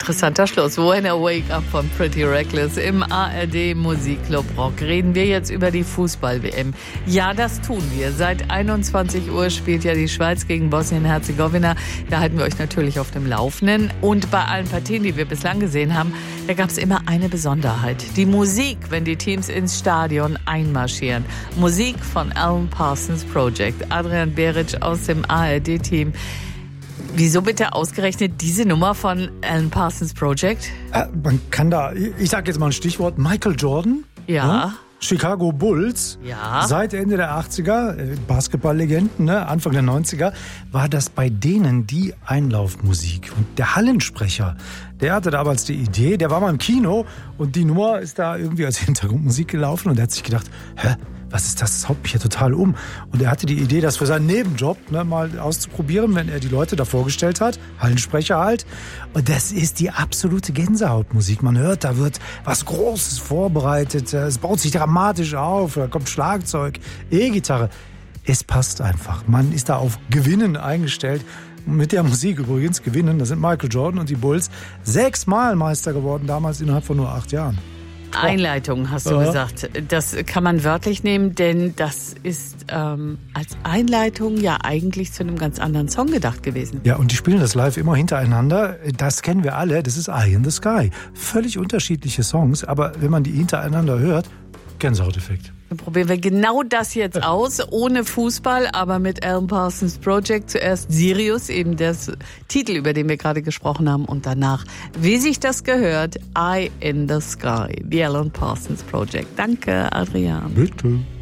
Interessanter Schluss. When I Wake Up von Pretty Reckless im ARD Musikclub Rock. Reden wir jetzt über die Fußball-WM. Ja, das tun wir. Seit 21 Uhr spielt ja die Schweiz gegen Bosnien-Herzegowina. Da halten wir euch natürlich auf dem Laufenden. Und bei allen Partien, die wir bislang gesehen haben, da gab es immer eine Besonderheit. Die Musik, wenn die Teams ins Stadion einmarschieren. Musik von Alan Parsons Project. Adrian Beric aus dem ARD-Team. Wieso bitte ausgerechnet diese Nummer von Alan Parsons Project? Man kann da, ich sage jetzt mal ein Stichwort, Michael Jordan. Ja. Chicago Bulls. Ja. Seit Ende der 80er, Basketballlegenden, Anfang der 90er, war das bei denen die Einlaufmusik. Und der Hallensprecher, der hatte damals die Idee, der war mal im Kino und die Nummer ist da irgendwie als Hintergrundmusik gelaufen und er hat sich gedacht, was ist das? Das haut mich hier total um. Und er hatte die Idee, das für seinen Nebenjob mal auszuprobieren, wenn er die Leute da vorgestellt hat. Hallensprecher halt. Und das ist die absolute Gänsehautmusik. Man hört, da wird was Großes vorbereitet. Es baut sich dramatisch auf. Da kommt Schlagzeug, E-Gitarre. Es passt einfach. Man ist da auf Gewinnen eingestellt. Mit der Musik übrigens gewinnen. Das sind Michael Jordan und die Bulls. 6-mal Meister geworden, damals innerhalb von nur 8 Jahren. Einleitung, hast du gesagt. Das kann man wörtlich nehmen, denn das ist als Einleitung ja eigentlich zu einem ganz anderen Song gedacht gewesen. Ja, und die spielen das live immer hintereinander. Das kennen wir alle. Das ist Eye in the Sky. Völlig unterschiedliche Songs, aber wenn man die hintereinander hört, Gänsehauteffekt. Dann probieren wir genau das jetzt aus, ohne Fußball, aber mit Alan Parsons Project. Zuerst Sirius, eben der Titel, über den wir gerade gesprochen haben, und danach, wie sich das gehört, Eye in the Sky, the Alan Parsons Project. Danke, Adrian. Bitte.